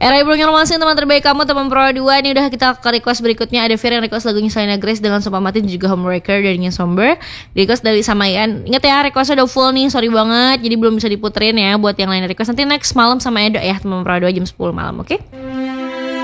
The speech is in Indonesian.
Era Ibu Ngomongin teman terbaik kamu, teman Pro 2. Ini udah kita ke request berikutnya. Ada Fir yang request lagunya Selena Grace dengan Sumpah Mati dan juga Homewrecker dari Somber. Request dari Samayan. Ingat ya, requestnya udah full nih, sorry banget. Jadi belum bisa diputerin ya buat yang lain request. Nanti next malam sama Edo ya, teman Pro 2 jam 10 malam, oke?